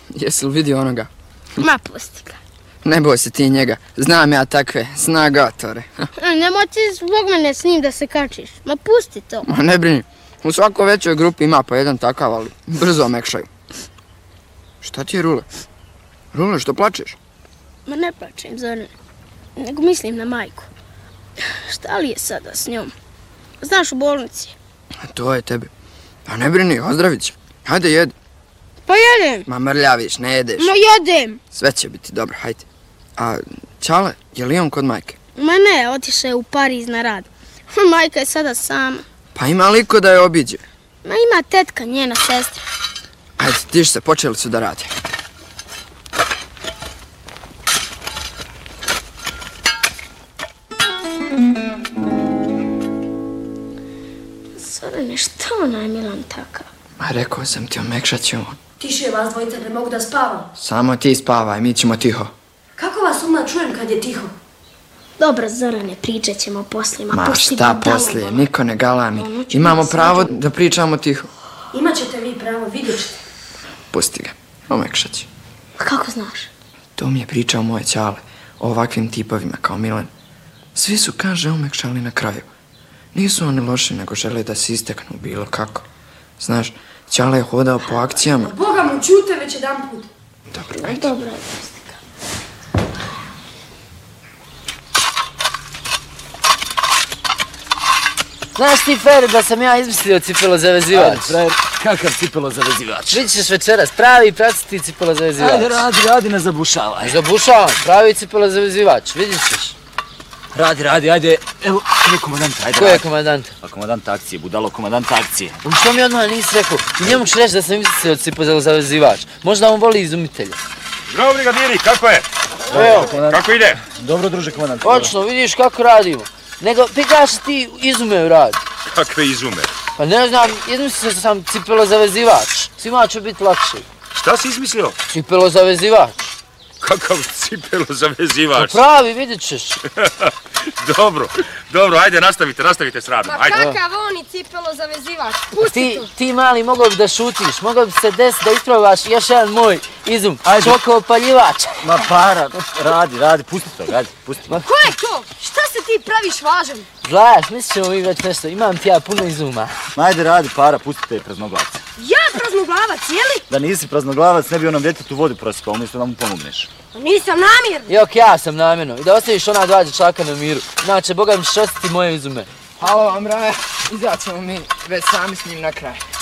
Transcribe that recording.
Jesi li vidio onoga? Ma pusti ga. Ne boj se ti njega, znam ja takve snagatore. Nemoj ti zbog mene s njim da se kačiš, ma pusti to. Ma ne brini, u svakoj većoj grupi ima po jedan takav, ali brzo omekšaju. Šta ti je, Rule? Rule, što plačeš? Ma ne plačem, Zorane, nego mislim na majku. Šta li je sada s njom? Znaš, u bolnici. A to je tebi. Pa ne brini, ozdravit će. Hajde, jedi. Pa jedem. Ma mrljaviš, ne jedeš. Ma jedem. Sve će biti dobro, hajde. A Ćale, je li on kod majke? Ma ne, otišao je u Pariz na rad. Majka je sada sama. Pa ima li ko da je obiđe? Ma ima tetka, njena sestra. Hajde, tiš se, počeli su da rade. Zorane, šta onaj Milan takav? Ma rekao sam ti, omekšat će on. Tiše vas dvojica, ne mogu da spavam. Samo ti spavaj, mi ćemo tiho. Kako vas uma čujem kad je tiho? Dobro, Zorane, pričat ćemo poslije. Ma šta poslije, niko ne galami. Imamo pravo da pričamo tiho. Imaćete vi pravo, vidjet ćete. Pusti ga, omekšat će. Kako znaš? To mi je pričao moj Ćale o ovakvim tipovima kao Milan. Svi su, kaže, omekšali na kraju. Nisu oni loši, nego žele da se isteknu bilo kako. Znaš, Ćale je hodao po akcijama. Boga mu, čute već jedan put. Dobro, ajde. Dobro, pusti ga. Znaš ti, Fer, da sam ja izmislio cipelozavezivač? Ajde, frajer, kakav cipelozavezivač? Vidit ćeš večeras, pravi pravciti cipelozavezivač. Ajde, radi, ne zabušavaj. Ne zabušavam, pravi cipelozavezivač, vidit ćeš. Radi, ajde, evo komandant, ajde. Ko je komandant? Pa komandant akcije, budalo komandant akcije. Što mi odmah nisi rekao? I njemu ću reći da sam izmislio cipelozavezivač. Možda on voli izumitelja. Zdravo, brigadiri, kako je? Evo, Kako ide? Dobro, druže komandant. točno, vidiš kako radimo. Nego, pitaš ti izume u rad. Kakve izume? Pa ne znam, izmislio sam cipelozavezivač. Svima će biti lakše. Šta si izmislio? Cipelozavezivač. Kakav cipelozavezivač? Pa pravi, vidit ćeš. Dobro, ajde, nastavite s radom, ajde. Kakav on i cipelozavezivač, pusti to. Ti mali, mogao bi da šutiš, mogao bi se desiti da isprobaš još jedan moj izum, čokoopaljivač. Ma para, radi, pusti to, pusti. Ko je to? Šta se ti praviš važan? Zlajaš, mislit ćemo mi već nešto, imam ti ja puno izuma. Ajde, radi, para, pusti te praznoglavac. Ja praznoglavac, jeli? Da nisi praznoglavac, ne bi onom djetetu vodu prosikao, umjesto da mu pomogneš. Nisam namjerno. Jok, ja sam namjerno. I da ostaviš ona dva dječaka na miru. Inače, Boga mi ćeš ostati moje izume. Halo vam, Raja. Izaćemo mi već sami s njim na kraj.